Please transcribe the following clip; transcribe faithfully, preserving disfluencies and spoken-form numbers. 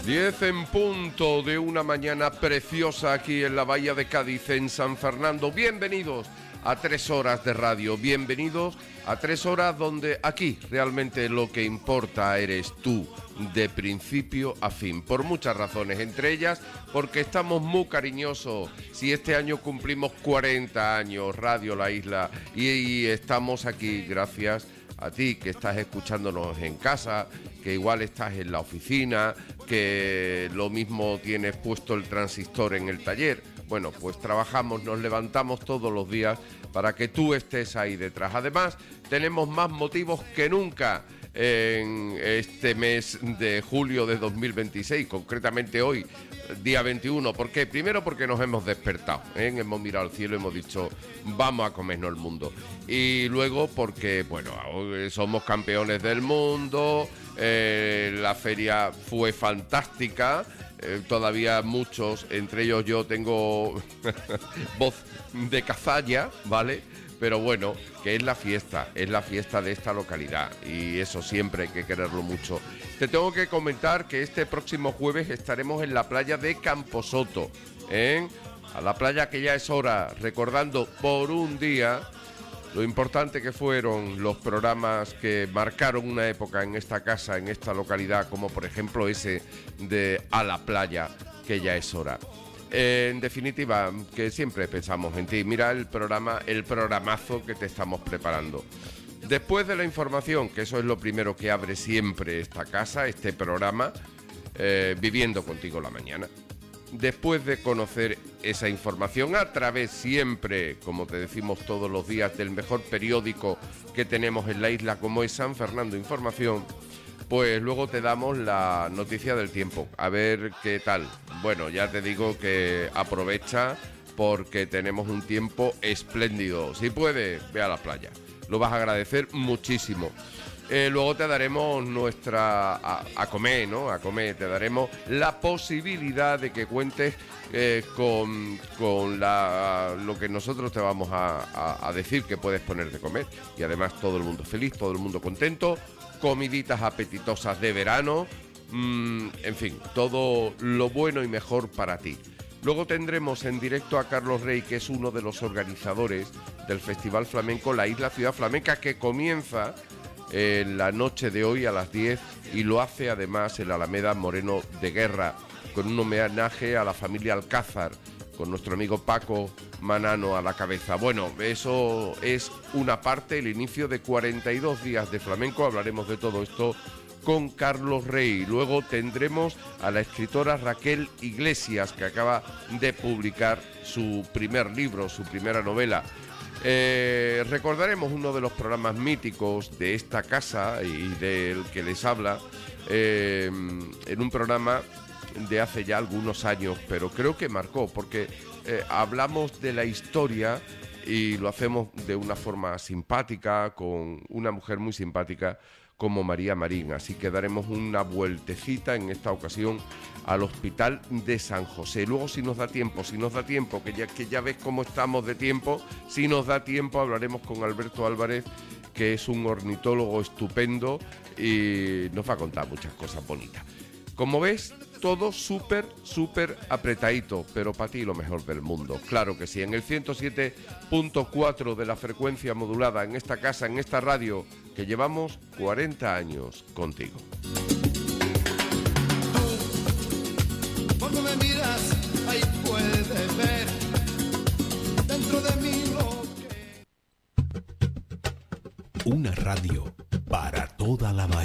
diez en punto de una mañana preciosa aquí en la Bahía de Cádiz, en San Fernando. Bienvenidos a tres horas de radio, bienvenidos a tres horas donde aquí realmente lo que importa eres tú, de principio a fin, por muchas razones, entre ellas porque estamos muy cariñosos. Si este año cumplimos cuarenta años, Radio La Isla, y, y estamos aquí gracias a ti que estás escuchándonos en casa, que igual estás en la oficina, que lo mismo tienes puesto el transistor en el taller. Bueno, pues trabajamos, nos levantamos todos los días para que tú estés ahí detrás. Además, tenemos más motivos que nunca en este mes de julio de dos mil veintiséis, concretamente hoy, día veintiuno. ¿Por qué? Primero porque nos hemos despertado, ¿eh? Hemos mirado al cielo y hemos dicho, vamos a comernos el mundo. Y luego porque, bueno, somos campeones del mundo, eh, la feria fue fantástica, eh, todavía muchos, entre ellos yo tengo voz de cazalla, ¿vale? Pero bueno, que es la fiesta, es la fiesta de esta localidad y eso siempre hay que quererlo mucho. Te tengo que comentar que este próximo jueves estaremos en la playa de Camposoto, ¿eh? A la playa que ya es hora, recordando por un día lo importante que fueron los programas que marcaron una época en esta casa, en esta localidad, como por ejemplo ese de A la playa, que ya es hora. En definitiva, que siempre pensamos en ti. Mira el programa, el programazo que te estamos preparando. Después de la información, que eso es lo primero que abre siempre esta casa, este programa, eh, Viviendo Contigo la Mañana. Después de conocer esa información a través siempre, como te decimos todos los días, del mejor periódico que tenemos en la isla, como es San Fernando Información, pues luego te damos la noticia del tiempo, a ver qué tal. Bueno, ya te digo que aprovecha porque tenemos un tiempo espléndido. Si puedes, ve a la playa, lo vas a agradecer muchísimo. Eh, luego te daremos nuestra... A, a comer, ¿no? A comer, te daremos la posibilidad de que cuentes eh, con, con la, lo que nosotros te vamos a, a, a decir que puedes poner de comer. Y además todo el mundo feliz, todo el mundo contento. Comiditas apetitosas de verano, mmm, en fin, todo lo bueno y mejor para ti. Luego tendremos en directo a Carlos Rey, que es uno de los organizadores del Festival Flamenco La Isla Ciudad Flamenca, que comienza en la noche de hoy a las diez y lo hace además en la Alameda Moreno de Guerra, con un homenaje a la familia Alcázar, con nuestro amigo Paco Manano a la cabeza. Bueno, eso es una parte, el inicio de cuarenta y dos días de flamenco. Hablaremos de todo esto con Carlos Rey. Luego tendremos a la escritora Raquel Iglesias, que acaba de publicar su primer libro, su primera novela. Eh, recordaremos uno de los programas míticos de esta casa y del que les habla, eh, en un programa de hace ya algunos años, pero creo que marcó, porque eh, hablamos de la historia y lo hacemos de una forma simpática, con una mujer muy simpática como María Marín. Así que daremos una vueltecita en esta ocasión al Hospital de San José. Luego, si nos da tiempo, si nos da tiempo, que ya, que ya ves cómo estamos de tiempo, si nos da tiempo hablaremos con Alberto Álvarez, que es un ornitólogo estupendo y nos va a contar muchas cosas bonitas. Como ves, todo súper, súper apretadito, pero para ti lo mejor del mundo. Claro que sí, en el ciento siete punto cuatro de la frecuencia modulada, en esta casa, en esta radio, que llevamos cuarenta años contigo. Tú, cuando me miras, ahí puedes ver dentro de mí lo que... Una radio para toda la